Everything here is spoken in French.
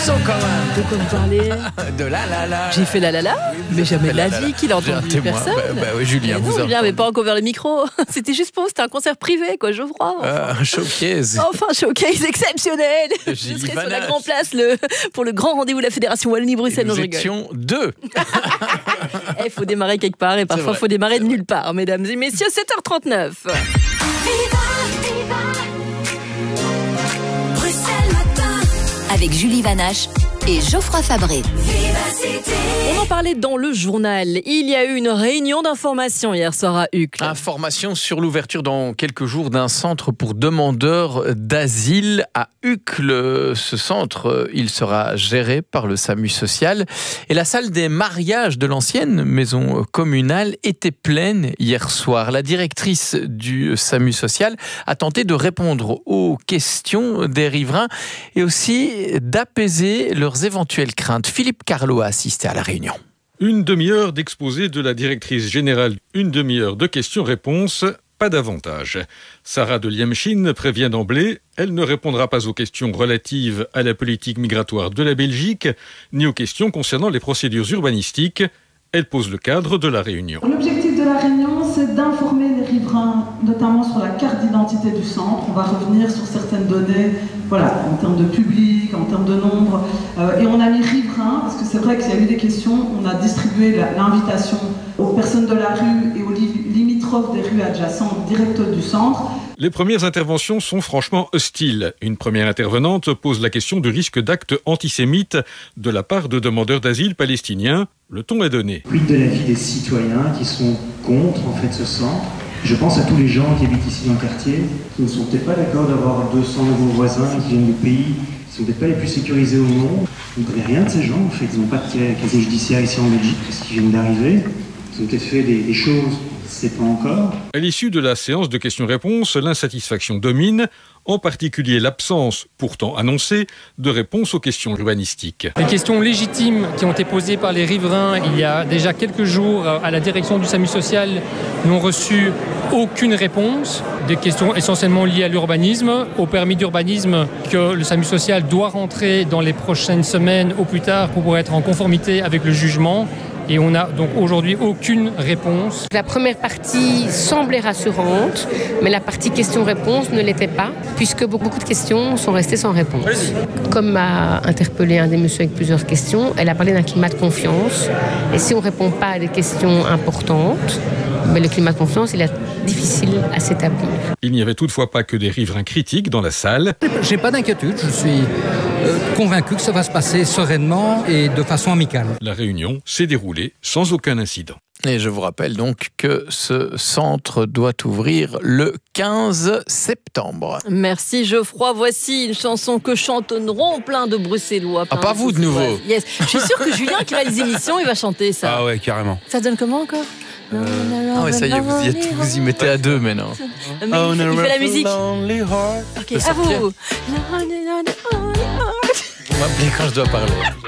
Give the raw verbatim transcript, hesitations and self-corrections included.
morceau quand même. De quoi vous parlez? De la la la. J'ai fait la la la, oui, mais jamais de la la, vie qu'il a J'ai un entendu témoin. personne. Bah, bah oui, Julien, Mais vous non, avez Julien n'avait entendu. pas encore ouvert le micro. C'était juste pour, c'était un concert privé, quoi, Geoffroy. Enfin, Euh, un showcase. enfin showcase exceptionnel. Je Gilles serai sur la Vanache. Grand Place le, pour le grand rendez-vous de la Fédération Wallonie-Bruxelles. Nous Non, je rigole. étions deux. Il faut démarrer quelque part et parfois il faut démarrer de nulle part, mesdames et messieurs. sept heures trente-neuf. Bruxelles Matin avec Julie Vanache et Geoffroy Fabré. On en parlait dans le journal. Il y a eu une réunion d'information hier soir à Uccle. Information sur l'ouverture dans quelques jours d'un centre pour demandeurs d'asile à Uccle. Ce centre, il sera géré par le SAMU social. Et la salle des mariages de l'ancienne maison communale était pleine hier soir. La directrice du SAMU social a tenté de répondre aux questions des riverains et aussi d'apaiser leurs éventuelles craintes. Philippe Carlo a assisté à la réunion. Une demi-heure d'exposé de la directrice générale, une demi-heure de questions-réponses, pas davantage. Sarah de Liemchine prévient d'emblée, elle ne répondra pas aux questions relatives à la politique migratoire de la Belgique, ni aux questions concernant les procédures urbanistiques. Elle pose le cadre de la réunion. L'objectif de la réunion, c'est d'informer les riverains, notamment sur la carte d'identité du centre. On va revenir sur certaines données, voilà, en termes de public, en termes de nombre. Euh, et on a mis riverains, parce que c'est vrai qu'il y a eu des questions. On a distribué la, l'invitation aux personnes de la rue et aux li- limitrophes des rues adjacentes directes du centre. Les premières interventions sont franchement hostiles. Une première intervenante pose la question du risque d'actes antisémites de la part de demandeurs d'asile palestiniens. Le ton est donné. Quid de l'avis des citoyens qui sont contre en fait ce centre? Je pense à tous les gens qui habitent ici dans le quartier, qui ne sont peut-être pas d'accord d'avoir deux cents nouveaux voisins qui viennent du pays, qui ne sont peut-être pas les plus sécurisés au monde. On ne connaît rien de ces gens en fait, ils n'ont pas de casier judiciaire ici en Belgique parce qu'ils viennent d'arriver. Ils ont peut-être fait des, des choses, on ne sait pas encore. À l'issue de la séance de questions-réponses, l'insatisfaction domine, en particulier l'absence, pourtant annoncée, de réponses aux questions urbanistiques. Les questions légitimes qui ont été posées par les riverains il y a déjà quelques jours à la direction du SAMU social n'ont reçu aucune réponse. Des questions essentiellement liées à l'urbanisme, au permis d'urbanisme que le SAMU social doit rentrer dans les prochaines semaines au plus tard pour pouvoir être en conformité avec le jugement. Et on n'a donc aujourd'hui aucune réponse. La première partie semblait rassurante, mais la partie questions-réponses ne l'était pas, puisque beaucoup de questions sont restées sans réponse. Comme m'a interpellé un des messieurs avec plusieurs questions, elle a parlé d'un climat de confiance. Et si on ne répond pas à des questions importantes, mais le climat de confiance, il est difficile à s'établir. Il n'y avait toutefois pas que des riverains critiques dans la salle. J'ai pas d'inquiétude, je suis euh, convaincu que ça va se passer sereinement et de façon amicale. La réunion s'est déroulée sans aucun incident. Et je vous rappelle donc que ce centre doit ouvrir le quinze septembre. Merci Geoffroy. Voici une chanson que chantonneront plein de Bruxellois. Ah, pas vous de nouveau. Yes. Je suis sûre que Julien qui va les émissions, il va chanter ça. Ah ouais, carrément. Ça donne comment encore? Euh... Ah ouais, ça y est, vous y, êtes, vous y mettez à deux maintenant. Mais il, fait, il fait la musique. Ok, à vous. Vous m'appelez quand je dois parler.